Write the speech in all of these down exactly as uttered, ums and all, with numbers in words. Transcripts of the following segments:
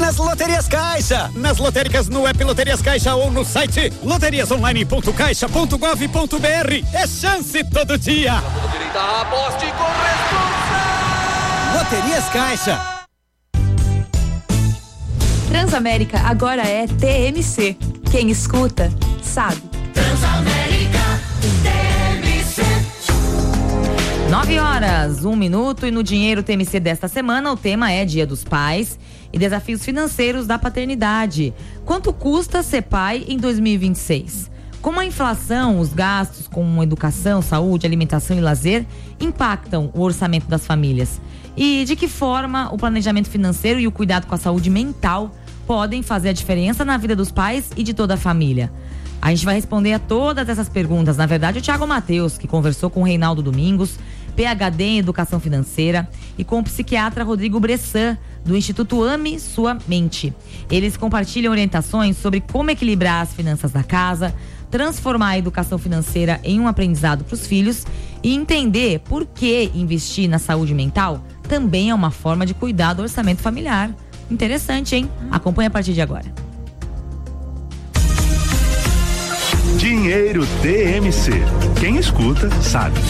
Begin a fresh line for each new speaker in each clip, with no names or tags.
nas Loterias Caixa, nas lotéricas no app Loterias Caixa ou no site loterias online ponto caixa ponto gov ponto br. É chance todo dia.
Aposte com responsa.
Loterias Caixa.
Transamérica agora é T M C. Quem escuta, sabe.
Transamérica T M C.
Nove horas, um minuto, e no Dinheiro T M C desta semana o tema é Dia dos Pais e desafios financeiros da paternidade. Quanto custa ser pai em dois mil e vinte e seis? Como a inflação, os gastos com educação, saúde, alimentação e lazer impactam o orçamento das famílias? E de que forma o planejamento financeiro e o cuidado com a saúde mental podem fazer a diferença na vida dos pais e de toda a família? A gente vai responder a todas essas perguntas. Na verdade, o Thiago Mateus, que conversou com o Reinaldo Domingos, P H D em Educação Financeira, e com o psiquiatra Rodrigo Bressan, do Instituto Ame Sua Mente. Eles compartilham orientações sobre como equilibrar as finanças da casa, transformar a educação financeira em um aprendizado para os filhos e entender por que investir na saúde mental também é uma forma de cuidar do orçamento familiar. Interessante, hein? Acompanhe a partir de agora.
Dinheiro T M C. Quem escuta, sabe.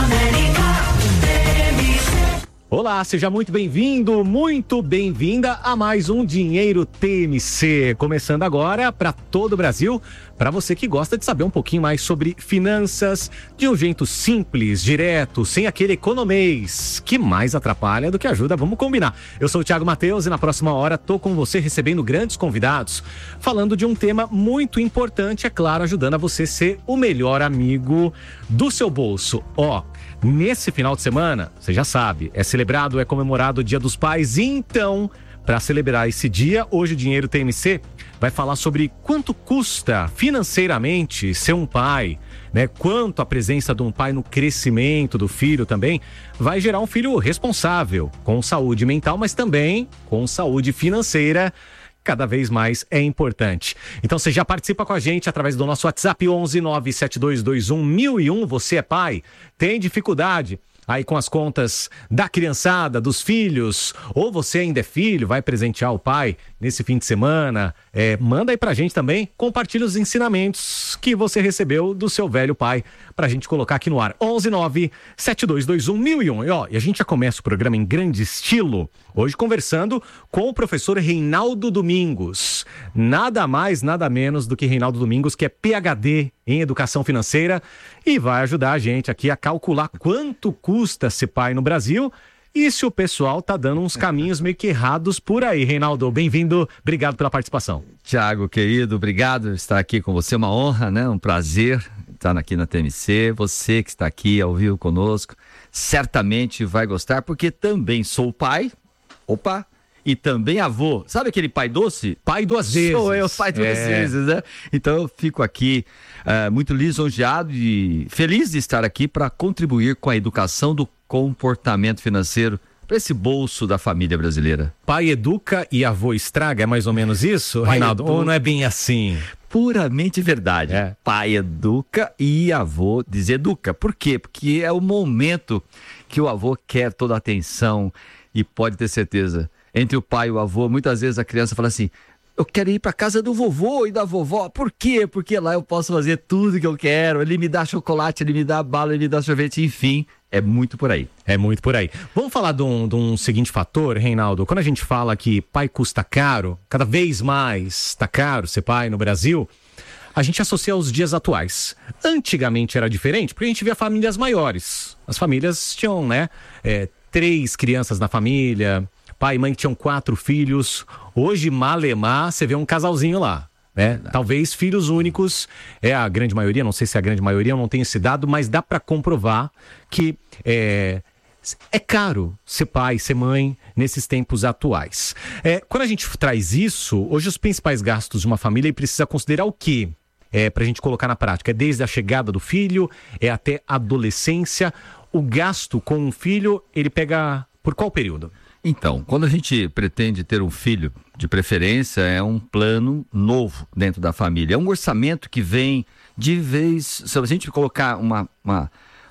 Olá, seja muito bem-vindo, muito bem-vinda a mais um Dinheiro T M C. Começando agora para todo o Brasil, para você que gosta de saber um pouquinho mais sobre finanças, de um jeito simples, direto, sem aquele economês, que mais atrapalha do que ajuda, vamos combinar. Eu sou o Thiago Mateus e na próxima hora tô com você recebendo grandes convidados, falando de um tema muito importante, é claro, ajudando a você ser o melhor amigo do seu bolso. Ó, nesse final de semana, você já sabe, é celebrado, é comemorado o Dia dos Pais. Então, para celebrar esse dia, hoje o Dinheiro T M C vai falar sobre quanto custa financeiramente ser um pai, né? Quanto a presença de um pai no crescimento do filho também vai gerar um filho responsável, com saúde mental, mas também com saúde financeira. Cada vez mais é importante. Então você já participa com a gente através do nosso WhatsApp onze nove sete dois dois um mil e um. Você é pai? Tem dificuldade aí com as contas da criançada, dos filhos, ou você ainda é filho, vai presentear o pai nesse fim de semana, é, manda aí pra gente também, compartilha os ensinamentos que você recebeu do seu velho pai, pra gente colocar aqui no ar. onze nove sete dois dois um mil e um. E, ó, e a gente já começa o programa em grande estilo, hoje conversando com o professor Reinaldo Domingos. Nada mais, nada menos do que Reinaldo Domingos, que é P H D em Educação Financeira e vai ajudar a gente aqui a calcular quanto custa ser pai no Brasil e se o pessoal tá dando uns caminhos meio que errados por aí. Reinaldo, bem-vindo, obrigado pela participação.
Thiago, querido, obrigado por estar aqui com você, uma honra, né? Um prazer estar aqui na T M C. Você que está aqui ao vivo conosco, certamente vai gostar, porque também sou pai, opa, e também avô. Sabe aquele pai doce?
Pai duas vezes.
Sou eu, pai duas é. vezes, né? Então eu fico aqui uh, muito lisonjeado e feliz de estar aqui para contribuir com a educação do comportamento financeiro para esse bolso da família brasileira.
Pai educa e avô estraga, é mais ou menos isso, pai Reinaldo? Edu... Ou não é bem assim?
Puramente verdade. É. Pai educa e avô deseduca. Por quê? Porque é o momento que o avô quer toda a atenção e pode ter certeza, entre o pai e o avô, muitas vezes a criança fala assim, eu quero ir para casa do vovô e da vovó. Por quê? Porque lá eu posso fazer tudo que eu quero. Ele me dá chocolate, ele me dá bala, ele me dá sorvete, enfim, é muito por aí.
É muito por aí. Vamos falar de um, de um seguinte fator, Reinaldo. Quando a gente fala que pai custa caro, cada vez mais está caro ser pai no Brasil, a gente associa aos dias atuais. Antigamente era diferente, porque a gente via famílias maiores. As famílias tinham, né, é, três crianças na família, pai e mãe que tinham quatro filhos. Hoje, malemar, você vê um casalzinho lá, né? Talvez filhos únicos, é a grande maioria, não sei se é a grande maioria, eu não tenho esse dado, mas dá para comprovar que é, é caro ser pai, ser mãe nesses tempos atuais. É, quando a gente traz isso, hoje os principais gastos de uma família precisa considerar o quê? É, para a gente colocar na prática, é desde a chegada do filho, é até a adolescência. O gasto com um filho, ele pega por qual período?
Então, quando a gente pretende ter um filho, de preferência, é um plano novo dentro da família. É um orçamento que vem de vez... Se a gente colocar uma, uma,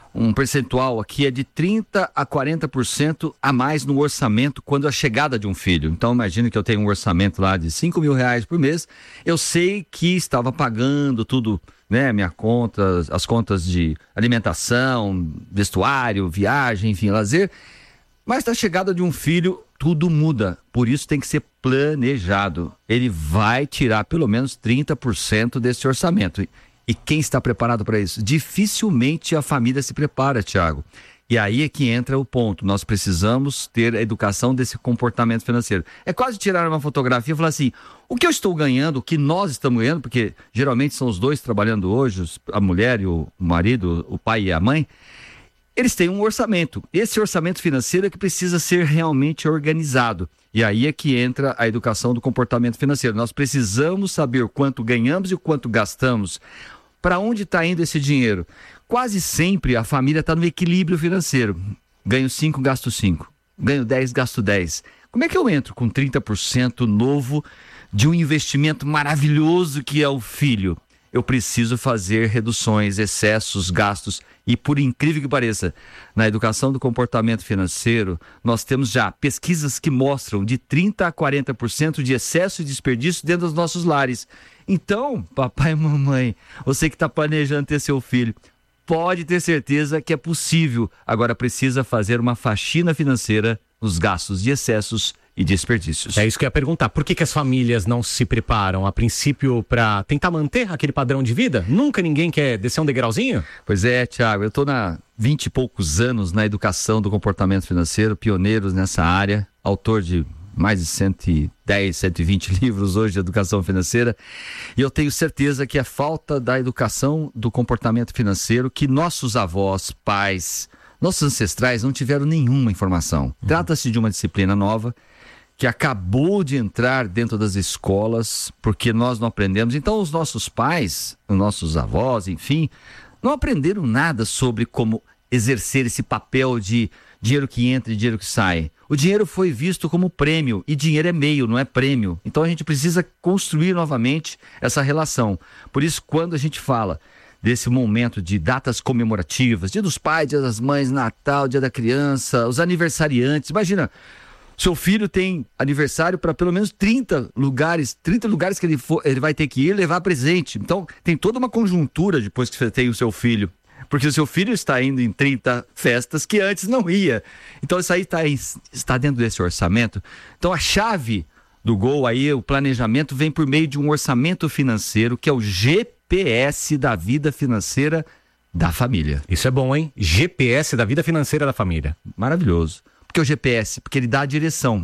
um percentual aqui é de trinta a quarenta por cento a mais no orçamento quando a chegada de um filho. Então imagina que eu tenho um orçamento lá de cinco mil reais por mês, eu sei que estava pagando tudo, né, minha conta, as contas de alimentação, vestuário, viagem, enfim, lazer, mas na chegada de um filho tudo muda, por isso tem que ser planejado. Ele vai tirar pelo menos trinta por cento desse orçamento. E quem está preparado para isso? Dificilmente a família se prepara, Tiago. E aí é que entra o ponto. Nós precisamos ter a educação desse comportamento financeiro. É quase tirar uma fotografia e falar assim, o que eu estou ganhando, o que nós estamos ganhando, porque geralmente são os dois trabalhando hoje, a mulher e o marido, o pai e a mãe, eles têm um orçamento. Esse orçamento financeiro é que precisa ser realmente organizado. E aí é que entra a educação do comportamento financeiro. Nós precisamos saber o quanto ganhamos e o quanto gastamos. Para onde está indo esse dinheiro? Quase sempre a família está no equilíbrio financeiro. Ganho cinco, gasto cinco. Ganho dez, gasto dez. Como é que eu entro com trinta por cento novo de um investimento maravilhoso que é o filho? Eu preciso fazer reduções, excessos, gastos. E por incrível que pareça, na educação do comportamento financeiro, nós temos já pesquisas que mostram de trinta a quarenta por cento de excesso e desperdício dentro dos nossos lares. Então, papai e mamãe, você que está planejando ter seu filho, pode ter certeza que é possível. Agora precisa fazer uma faxina financeira nos gastos de excessos e desperdícios.
É isso que eu ia perguntar. Por que que as famílias não se preparam, a princípio, para tentar manter aquele padrão de vida? Nunca ninguém quer descer um degrauzinho?
Pois é, Tiago, eu estou há vinte e poucos anos na educação do comportamento financeiro, pioneiros nessa área, autor de mais de cento e dez, cento e vinte livros hoje de educação financeira, e eu tenho certeza que a falta da educação do comportamento financeiro, que nossos avós, pais, nossos ancestrais não tiveram nenhuma informação. Uhum. Trata-se de uma disciplina nova, que acabou de entrar dentro das escolas, porque nós não aprendemos. Então os nossos pais, os nossos avós, enfim, não aprenderam nada sobre como exercer esse papel de dinheiro que entra e dinheiro que sai. O dinheiro foi visto como prêmio, e dinheiro é meio, não é prêmio. Então a gente precisa construir novamente essa relação. Por isso, quando a gente fala desse momento de datas comemorativas, Dia dos Pais, Dia das Mães, Natal, Dia da Criança, os aniversariantes, imagina, seu filho tem aniversário para pelo menos trinta lugares, trinta lugares que ele, for, ele vai ter que ir levar presente. Então, tem toda uma conjuntura depois que você tem o seu filho. Porque o seu filho está indo em trinta festas que antes não ia. Então, isso aí está, está dentro desse orçamento. Então, a chave do gol aí, o planejamento, vem por meio de um orçamento financeiro, que é o G P S da vida financeira da família.
Isso é bom, hein? G P S da vida financeira da família.
Maravilhoso. Por que o G P S? Porque ele dá a direção.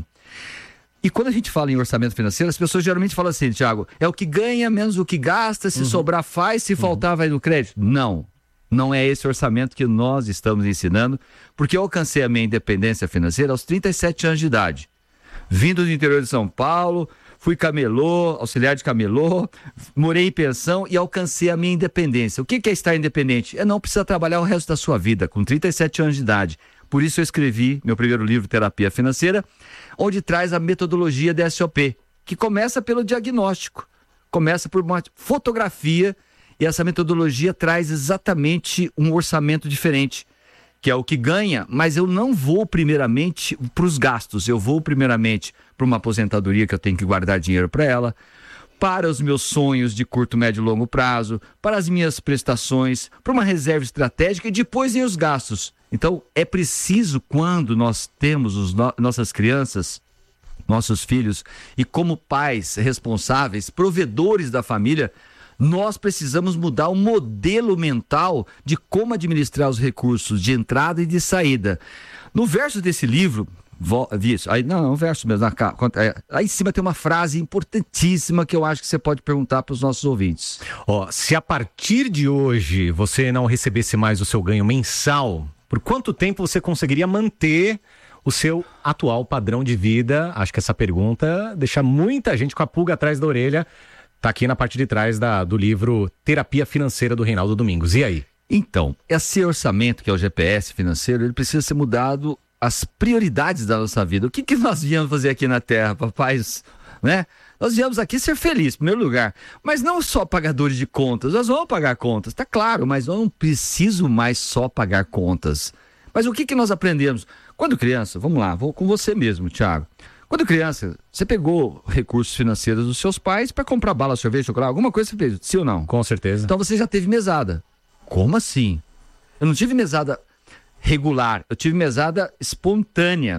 E quando a gente fala em orçamento financeiro, as pessoas geralmente falam assim, Tiago, é o que ganha menos o que gasta, se uhum. sobrar faz, se faltar uhum. vai no crédito. Não, não é esse orçamento que nós estamos ensinando, porque eu alcancei a minha independência financeira aos trinta e sete anos de idade. Vindo do interior de São Paulo, fui camelô, auxiliar de camelô, morei em pensão e alcancei a minha independência. O que é estar independente? É não precisar trabalhar o resto da sua vida, com trinta e sete anos de idade. Por isso eu escrevi meu primeiro livro, Terapia Financeira, onde traz a metodologia da S O P, que começa pelo diagnóstico, começa por uma fotografia, e essa metodologia traz exatamente um orçamento diferente, que é o que ganha, mas eu não vou primeiramente para os gastos, eu vou primeiramente para uma aposentadoria que eu tenho que guardar dinheiro para ela, para os meus sonhos de curto, médio e longo prazo, para as minhas prestações, para uma reserva estratégica e depois em os gastos. Então, é preciso, quando nós temos os no- nossas crianças, nossos filhos, e como pais responsáveis, provedores da família, nós precisamos mudar o modelo mental de como administrar os recursos de entrada e de saída. No verso desse livro, vo- isso, aí, não, é um verso mesmo, na, é, aí em cima tem uma frase importantíssima que eu acho que você pode perguntar para os nossos ouvintes.
Ó, se a partir de hoje você não recebesse mais o seu ganho mensal, por quanto tempo você conseguiria manter o seu atual padrão de vida? Acho que essa pergunta deixa muita gente com a pulga atrás da orelha. Tá aqui na parte de trás da, do livro Terapia Financeira do Reinaldo Domingos. E aí?
Então, esse orçamento que é o G P S financeiro, ele precisa ser mudado às prioridades da nossa vida. O que, que nós viemos fazer aqui na Terra, papais, né? Nós viemos aqui ser felizes, em primeiro lugar. Mas não só pagadores de contas, nós vamos pagar contas, tá claro, mas eu não preciso mais só pagar contas. Mas o que que nós aprendemos? Quando criança, vamos lá, vou com você mesmo, Thiago. Quando criança, você pegou recursos financeiros dos seus pais para comprar bala, sorvete, chocolate, alguma coisa você fez, sim ou não?
Com certeza.
Então você já teve mesada. Como assim? Eu não tive mesada regular, eu tive mesada espontânea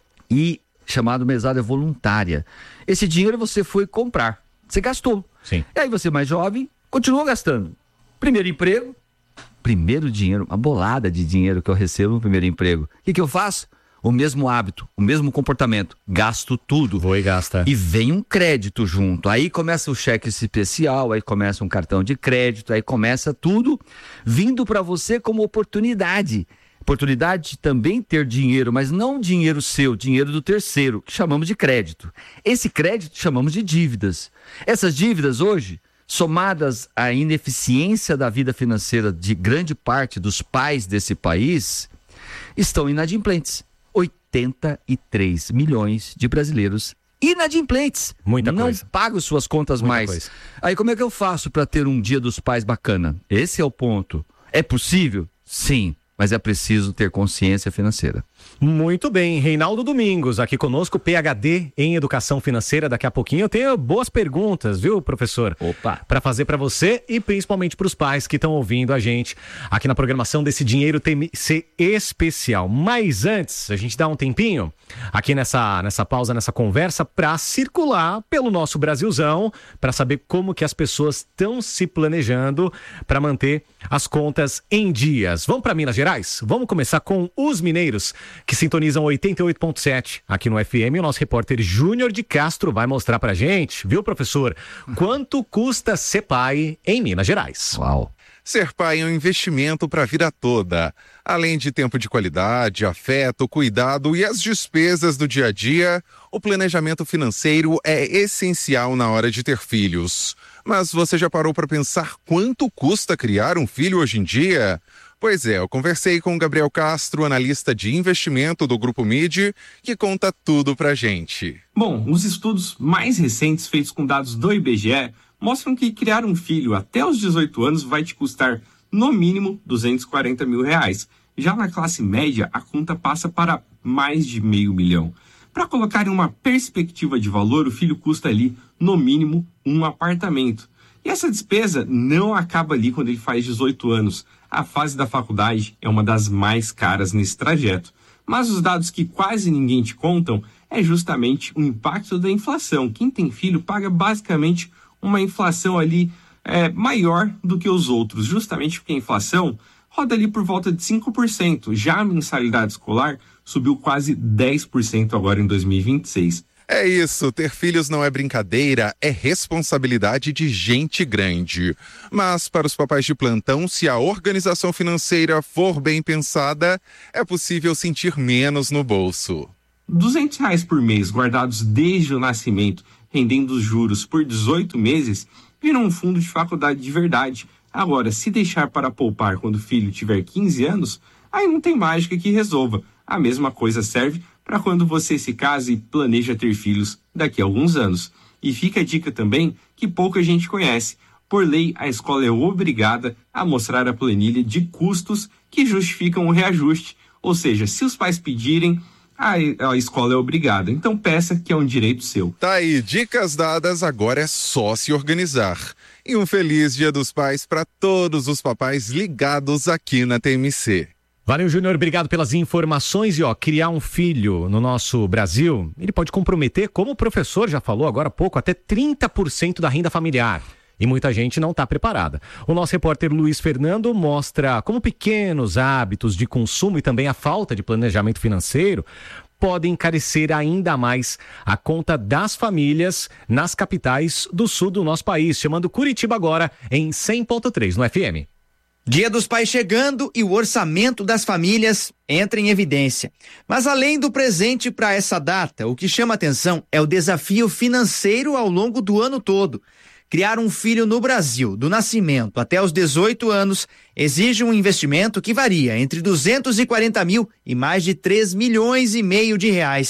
e chamado mesada voluntária. Esse dinheiro você foi comprar, você gastou.
Sim.
E aí você mais jovem, continuou gastando. Primeiro emprego, primeiro dinheiro, uma bolada de dinheiro que eu recebo no primeiro emprego. O que que eu faço? O mesmo hábito, o mesmo comportamento, gasto tudo.
Vou e gasta.
E vem um crédito junto, aí começa o cheque especial, aí começa um cartão de crédito, aí começa tudo vindo para você como oportunidade. Oportunidade de também ter dinheiro, mas não dinheiro seu, dinheiro do terceiro, que chamamos de crédito. Esse crédito chamamos de dívidas. Essas dívidas hoje, somadas à ineficiência da vida financeira de grande parte dos pais desse país, estão inadimplentes. oitenta e três milhões de brasileiros inadimplentes.
Muita
não
coisa.
Não pagam suas contas
Muita
mais.
coisa.
Aí como é que eu faço para ter um dia dos pais bacana? Esse é o ponto. É possível? Sim. Mas é preciso ter consciência financeira.
Muito bem, Reinaldo Domingos, aqui conosco, P H D em Educação Financeira. Daqui a pouquinho eu tenho boas perguntas, viu, professor?
Opa!
Para fazer para você e principalmente para os pais que estão ouvindo a gente aqui na programação desse Dinheiro T M C especial. Mas antes, a gente dá um tempinho aqui nessa, nessa pausa, nessa conversa, para circular pelo nosso Brasilzão, para saber como que as pessoas estão se planejando para manter as contas em dias. Vamos para Minas Gerais? Vamos começar com os mineiros que sintonizam oitenta e oito ponto sete aqui no F M. O nosso repórter Júnior de Castro vai mostrar pra gente, viu, professor, quanto custa ser pai em Minas Gerais.
Uau!
Ser pai é um investimento para a vida toda. Além de tempo de qualidade, afeto, cuidado e as despesas do dia a dia, o planejamento financeiro é essencial na hora de ter filhos. Mas você já parou para pensar quanto custa criar um filho hoje em dia? Pois é, eu conversei com o Gabriel Castro, analista de investimento do Grupo M I D, que conta tudo pra gente.
Bom, os estudos mais recentes feitos com dados do I B G E mostram que criar um filho até os dezoito anos vai te custar, no mínimo, duzentos e quarenta mil reais. Já na classe média, a conta passa para mais de meio milhão. Para colocar em uma perspectiva de valor, o filho custa ali, no mínimo, um apartamento. E essa despesa não acaba ali quando ele faz dezoito anos. A fase da faculdade é uma das mais caras nesse trajeto. Mas os dados que quase ninguém te contam é justamente o impacto da inflação. Quem tem filho paga basicamente uma inflação ali é, maior do que os outros, justamente porque a inflação roda ali por volta de cinco por cento. Já a mensalidade escolar subiu quase dez por cento agora em dois mil e vinte e seis.
É isso, ter filhos não é brincadeira, é responsabilidade de gente grande. Mas para os papais de plantão, se a organização financeira for bem pensada, é possível sentir menos no bolso.
duzentos reais por mês guardados desde o nascimento, rendendo os juros por dezoito meses, viram um fundo de faculdade de verdade. Agora, se deixar para poupar quando o filho tiver quinze anos, aí não tem mágica que resolva. A mesma coisa serve para quando você se casa e planeja ter filhos daqui a alguns anos. E fica a dica também que pouca gente conhece. Por lei, a escola é obrigada a mostrar a planilha de custos que justificam o reajuste. Ou seja, se os pais pedirem, a, a escola é obrigada. Então peça, que é um direito seu.
Tá aí, dicas dadas, agora é só se organizar. E um feliz Dia dos Pais para todos os papais ligados aqui na T M C.
Valeu, Júnior, obrigado pelas informações. E ó, criar um filho no nosso Brasil, ele pode comprometer, como o professor já falou agora há pouco, até trinta por cento da renda familiar. E muita gente não está preparada. O nosso repórter Luiz Fernando mostra como pequenos hábitos de consumo e também a falta de planejamento financeiro podem encarecer ainda mais a conta das famílias nas capitais do sul do nosso país, chamando Curitiba agora em cem ponto três no F M.
Dia dos Pais chegando e o orçamento das famílias entra em evidência. Mas além do presente para essa data, o que chama atenção é o desafio financeiro ao longo do ano todo. Criar um filho no Brasil, do nascimento até os dezoito anos, exige um investimento que varia entre duzentos e quarenta mil e mais de três milhões e meio de reais.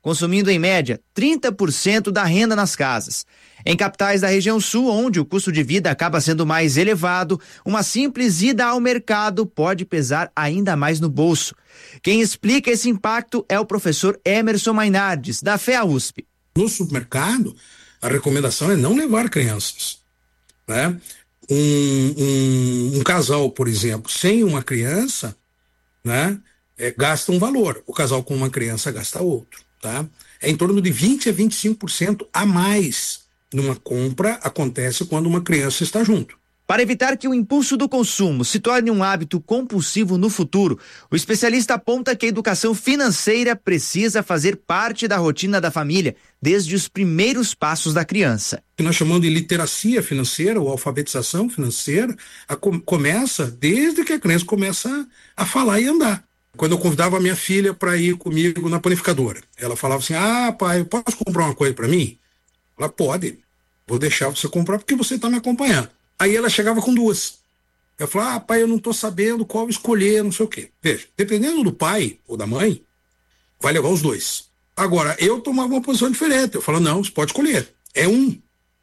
consumindo em média trinta por cento da renda nas casas. Em capitais da região sul, onde o custo de vida acaba sendo mais elevado, uma simples ida ao mercado pode pesar ainda mais no bolso. Quem explica esse impacto é o professor Emerson Mainardes, da F E A U S P.
No supermercado, a recomendação é não levar crianças, né? Um, um, um casal, por exemplo, sem uma criança, né, é, gasta um valor. O casal com uma criança gasta outro, tá? É em torno de vinte a vinte e cinco por cento a mais numa compra acontece quando uma criança está junto.
Para evitar que o impulso do consumo se torne um hábito compulsivo no futuro, o especialista aponta que a educação financeira precisa fazer parte da rotina da família desde os primeiros passos da criança.
O que nós chamamos de literacia financeira ou alfabetização financeira a, começa desde que a criança começa a, a falar e andar. Quando eu convidava a minha filha para ir comigo na panificadora, ela falava assim: ah, pai, posso comprar uma coisa para mim? Ela: pode, vou deixar você comprar porque você está me acompanhando. Aí ela chegava com duas. Eu falava: ah, pai, eu não estou sabendo qual escolher, não sei o quê. Veja, dependendo do pai ou da mãe, vai levar os dois. Agora, eu tomava uma posição diferente. Eu falava: não, você pode escolher. É um.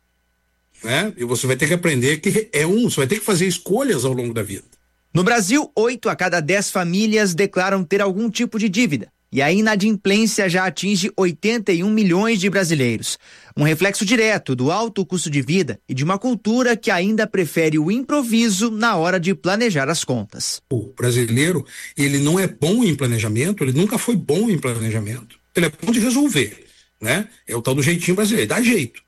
Né? E você vai ter que aprender que é um. Você vai ter que fazer escolhas ao longo da vida.
No Brasil, oito a cada dez famílias declaram ter algum tipo de dívida. E a inadimplência já atinge oitenta e um milhões de brasileiros. Um reflexo direto do alto custo de vida e de uma cultura que ainda prefere o improviso na hora de planejar as contas.
O brasileiro, ele não é bom em planejamento, ele nunca foi bom em planejamento. Ele é bom de resolver, né? É o tal do jeitinho brasileiro, dá jeito.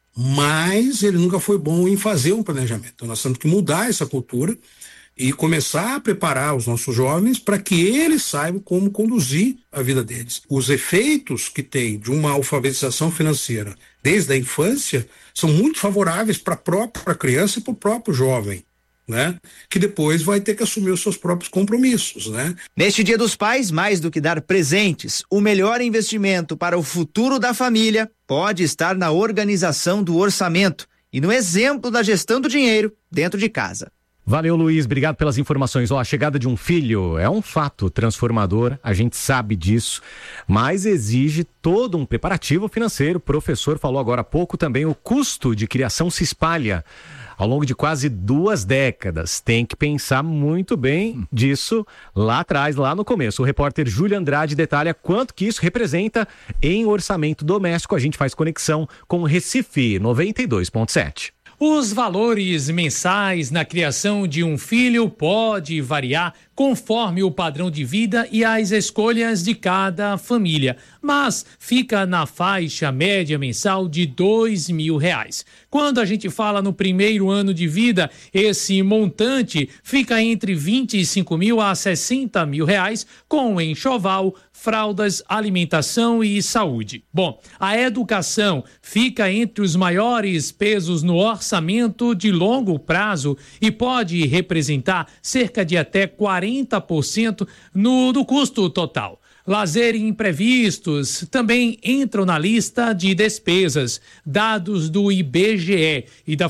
Mas ele nunca foi bom em fazer um planejamento. Então nós temos que mudar essa cultura e começar a preparar os nossos jovens para que eles saibam como conduzir a vida deles. Os efeitos que tem de uma alfabetização financeira desde a infância são muito favoráveis para a própria criança e para o próprio jovem, né? Que depois vai ter que assumir os seus próprios compromissos, né?
Neste Dia dos Pais, mais do que dar presentes, o melhor investimento para o futuro da família pode estar na organização do orçamento e no exemplo da gestão do dinheiro dentro de casa.
Valeu, Luiz, obrigado pelas informações. Ó, a chegada de um filho é um fato transformador, a gente sabe disso, mas exige todo um preparativo financeiro. O professor falou agora há pouco também, o custo de criação se espalha ao longo de quase duas décadas. Tem que pensar muito bem disso lá atrás, lá no começo. O repórter Júlio Andrade detalha quanto que isso representa em orçamento doméstico. A gente faz conexão com Recife noventa e dois ponto sete.
Os valores mensais na criação de um filho pode variar conforme o padrão de vida e as escolhas de cada família, mas fica na faixa média mensal de dois mil reais. Quando a gente fala no primeiro ano de vida, esse montante fica entre vinte e cinco mil a sessenta mil reais, com enxoval, fraldas, alimentação e saúde. Bom, a educação fica entre os maiores pesos no orçamento de longo prazo e pode representar cerca de até quarenta por cento no, do custo total. Lazer e imprevistos também entram na lista de despesas. Dados do I B G E e da